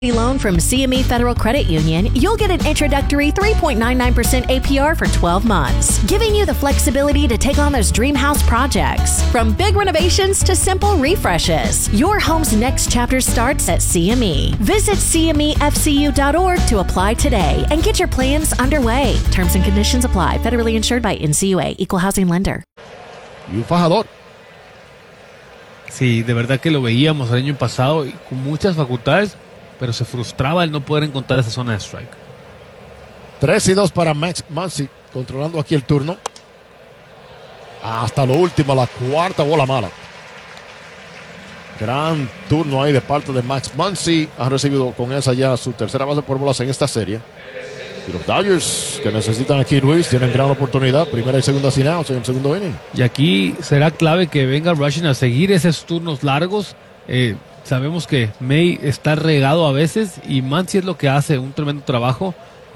loan from CME Federal Credit Union, you'll get an introductory 3.99% APR for 12 months, giving you the flexibility to take on those dream house projects. From big renovations to simple refreshes, your home's next chapter starts at CME. Visit CMEFCU.org to apply today and get your plans underway. Terms and conditions apply. Federally insured by NCUA. Equal Housing Lender. Y un fajador. Sí, de verdad que lo veíamos el año pasado y con muchas facultades, pero se frustraba el no poder encontrar esa zona de strike. 3-2 para Max Muncy, controlando aquí el turno. Hasta lo último, la cuarta bola mala. Gran turno ahí de parte de Max Muncy. Ha recibido con esa ya su tercera base por bolas en esta serie. Y los Dodgers, que necesitan aquí Ruiz, tienen gran oportunidad. Primera y segunda sin outs en el segundo inning. Y aquí será clave que venga Rushing a seguir esos turnos largos. Sabemos que May está regado a veces y Muncy es lo que hace un tremendo trabajo